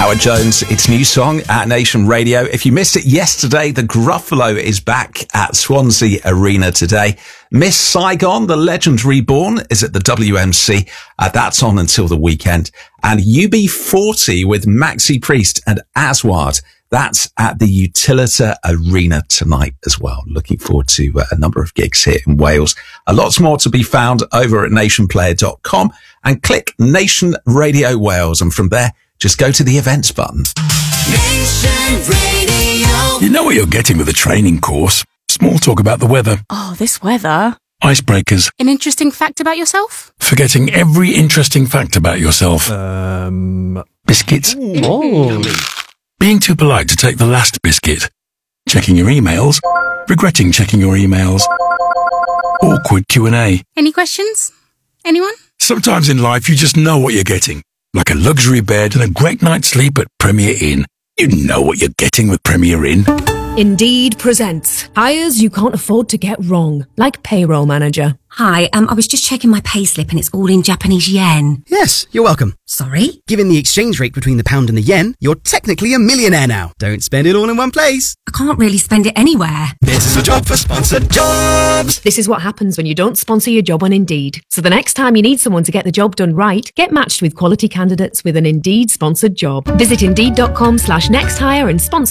Howard Jones, its new song at Nation Radio. If you missed it yesterday, the Gruffalo is back at Swansea Arena today. Miss Saigon, the legend reborn, is at the WMC. That's on until the weekend. And UB40 with Maxi Priest and Aswad. That's at the Utilita Arena tonight as well. Looking forward to a number of gigs here in Wales. Lots more to be found over at nationplayer.com and click Nation Radio Wales. And from there, just go to the events button. Nation Radio. You know what you're getting with a training course. Small talk about the weather. Oh, this weather. Icebreakers. An interesting fact about yourself? Forgetting every interesting fact about yourself. Biscuits. Oh. Being too polite to take the last biscuit. Checking your emails. Regretting checking your emails. Awkward Q&A. Any questions? Anyone? Sometimes in life you just know what you're getting. Like a luxury bed and a great night's sleep at Premier Inn. You know what you're getting with Premier Inn. Indeed presents hires you can't afford to get wrong, like payroll manager. Hi, I was just checking my payslip and it's all in Japanese yen. Yes, you're welcome. Sorry? Given the exchange rate between the pound and the yen, you're technically a millionaire now. Don't spend it all in one place. I can't really spend it anywhere. This is a job for sponsored jobs. This is what happens when you don't sponsor your job on Indeed. So the next time you need someone to get the job done right, get matched with quality candidates with an Indeed sponsored job. Visit Indeed.com/nexthire and sponsor